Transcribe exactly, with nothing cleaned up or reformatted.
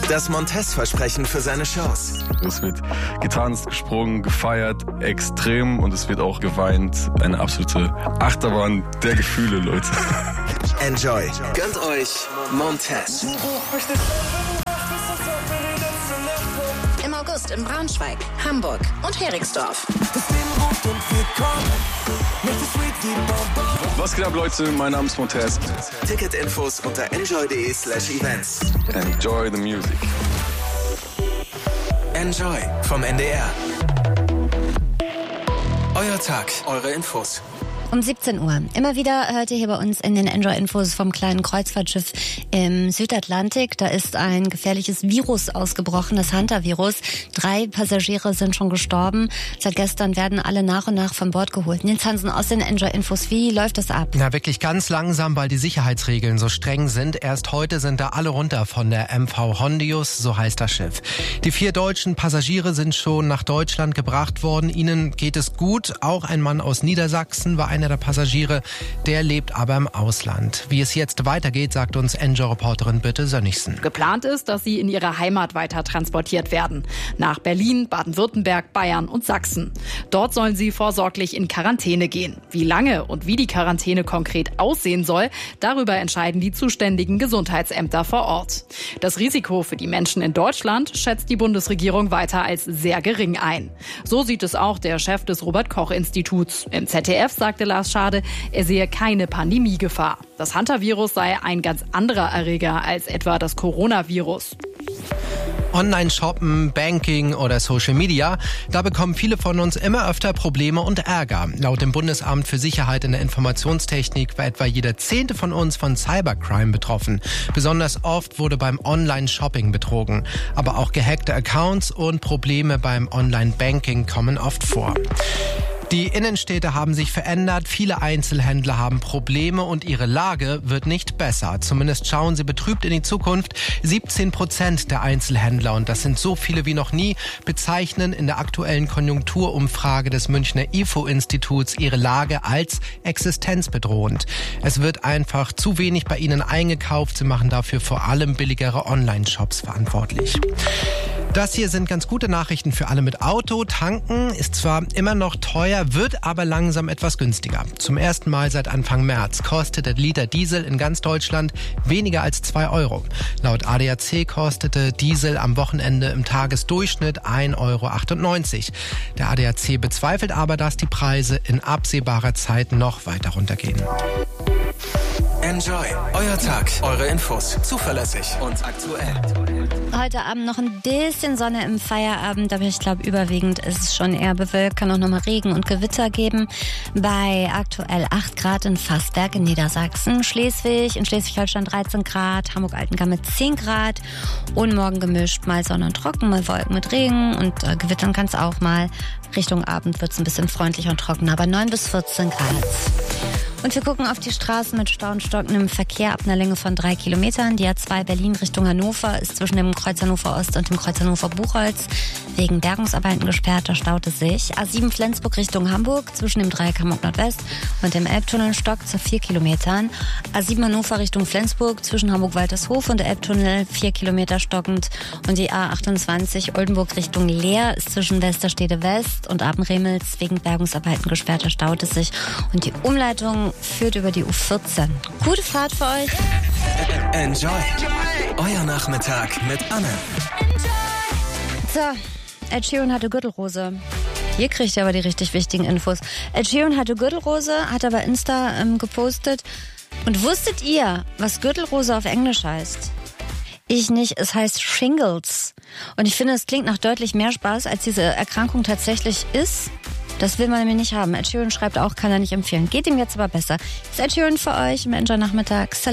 Das Montez-Versprechen für seine Shows. Es wird getanzt, gesprungen, gefeiert, extrem, und es wird auch geweint. Eine absolute Achterbahn der Gefühle, Leute. Enjoy. Gönnt euch Montez. Im August in Braunschweig, Hamburg und Heringsdorf. Was geht ab, Leute? Mein Name ist Montez. Ticketinfos unter enjoy.de slash events. Enjoy the music. Enjoy vom N D R. Euer Tag, eure Infos. Um siebzehn Uhr. Immer wieder hört ihr hier bei uns in den Enjoy-Infos vom kleinen Kreuzfahrtschiff im Südatlantik. Da ist ein gefährliches Virus ausgebrochen, das Hunter-Virus. Drei Passagiere sind schon gestorben. Seit gestern werden alle nach und nach von Bord geholt. Nils Hansen aus den Enjoy-Infos. Wie läuft das ab? Na, wirklich ganz langsam, weil die Sicherheitsregeln so streng sind. Erst heute sind da alle runter von der M V Hondius, so heißt das Schiff. Die vier deutschen Passagiere sind schon nach Deutschland gebracht worden. Ihnen geht es gut. Auch ein Mann aus Niedersachsen war ein der Passagiere, der lebt aber im Ausland. Wie es jetzt weitergeht, sagt uns Enjoy-Reporterin Birte Sönnigsen. Geplant ist, dass sie in ihre Heimat weiter transportiert werden. Nach Berlin, Baden-Württemberg, Bayern und Sachsen. Dort sollen sie vorsorglich in Quarantäne gehen. Wie lange und wie die Quarantäne konkret aussehen soll, darüber entscheiden die zuständigen Gesundheitsämter vor Ort. Das Risiko für die Menschen in Deutschland schätzt die Bundesregierung weiter als sehr gering ein. So sieht es auch der Chef des Robert-Koch-Instituts. Im Z D F sagte Lars Schade, er sehe keine Pandemiegefahr. Das Hunter-Virus sei ein ganz anderer Erreger als etwa das Coronavirus. Online-Shoppen, Banking oder Social Media, da bekommen viele von uns immer öfter Probleme und Ärger. Laut dem Bundesamt für Sicherheit in der Informationstechnik war etwa jeder Zehnte von uns von Cybercrime betroffen. Besonders oft wurde beim Online-Shopping betrogen. Aber auch gehackte Accounts und Probleme beim Online-Banking kommen oft vor. Die Innenstädte haben sich verändert, viele Einzelhändler haben Probleme und ihre Lage wird nicht besser. Zumindest schauen sie betrübt in die Zukunft. siebzehn Prozent der Einzelhändler, und das sind so viele wie noch nie, bezeichnen in der aktuellen Konjunkturumfrage des Münchner I F O-Instituts ihre Lage als existenzbedrohend. Es wird einfach zu wenig bei ihnen eingekauft. Sie machen dafür vor allem billigere Online-Shops verantwortlich. Das hier sind ganz gute Nachrichten für alle mit Auto. Tanken ist zwar immer noch teuer, wird aber langsam etwas günstiger. Zum ersten Mal seit Anfang März kostet der Liter Diesel in ganz Deutschland weniger als zwei Euro. Laut A D A C kostete Diesel am Wochenende im Tagesdurchschnitt ein Euro achtundneunzig. Der A D A C bezweifelt aber, dass die Preise in absehbarer Zeit noch weiter runtergehen. Enjoy. Euer Tag, eure Infos. Zuverlässig und aktuell. Heute Abend noch ein bisschen Sonne im Feierabend, aber ich glaube überwiegend ist es schon eher bewölkt. Kann auch nochmal Regen und Gewitter geben. Bei aktuell acht Grad in Fassberg in Niedersachsen. Schleswig, in Schleswig-Holstein dreizehn Grad. Hamburg-Altengamme zehn Grad. Und morgen gemischt, mal Sonne und trocken, mal Wolken mit Regen. Und äh, Gewittern kann es auch mal. Richtung Abend wird es ein bisschen freundlicher und trockener, aber neun bis vierzehn Grad. Und wir gucken auf die Straßen mit Stau und stockendem Verkehr ab einer Länge von drei Kilometern. Die A zwei Berlin Richtung Hannover ist zwischen dem Kreuz Hannover Ost und dem Kreuz Hannover Buchholz wegen Bergungsarbeiten gesperrt. Da staut es sich. A sieben Flensburg Richtung Hamburg zwischen dem Dreieck Hamburg Nordwest und dem Elbtunnel stockt zu vier Kilometern. A sieben Hannover Richtung Flensburg zwischen Hamburg-Waltershof und der Elbtunnel vier Kilometer stockend. Und die A achtundzwanzig Oldenburg Richtung Leer ist zwischen Westerstede West und Abenremels wegen Bergungsarbeiten gesperrt. Da staut es sich. Und die Umleitung führt über die U vierzehn. Gute Fahrt für euch. Enjoy. Euer Nachmittag mit Anne. So, Ed Sheeran hatte Gürtelrose. Hier kriegt ihr aber die richtig wichtigen Infos. Ed Sheeran hatte Gürtelrose, hat aber Insta ähm, gepostet. Und wusstet ihr, was Gürtelrose auf Englisch heißt? Ich nicht, es heißt Shingles. Und ich finde, es klingt nach deutlich mehr Spaß, als diese Erkrankung tatsächlich ist. Das will man nämlich nicht haben. Ed Sheeran schreibt auch, kann er nicht empfehlen. Geht ihm jetzt aber besser. Das ist Ed Sheeran für euch im Enjoy Nachmittag.